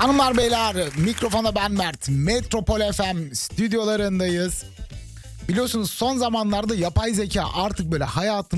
Hanımlar beyler, mikrofona ben Mert. Metropol FM stüdyolarındayız. Biliyorsunuz son zamanlarda yapay zeka artık böyle hayatımızın